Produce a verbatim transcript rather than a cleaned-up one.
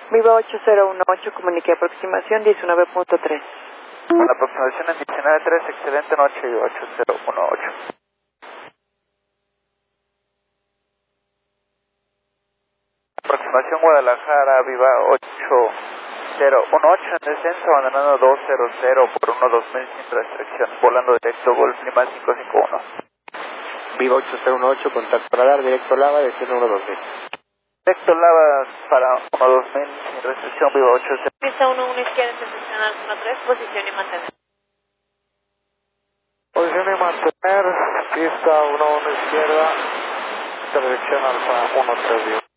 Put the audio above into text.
Viva ocho cero uno ocho, comunique aproximación diecinueve punto tres. Con la aproximación en diecinueve punto tres, excelente noche, ocho cero uno ocho. Aproximación Guadalajara, Viva ocho cero uno ocho, en descenso, abandonando dos cero cero por uno dos mil sin restricción, volando directo Golf Lima cinco cinco uno. Viva ocho cero uno ocho, contacto radar, directo Lava, destino uno dos mil. Directo Lava para uno dos mil sin restricción, Viva ocho cero. Pista uno uno izquierda, internacional uno tres, posición y mantener. Posición y mantener, pista uno uno izquierda, dirección alfa uno tres.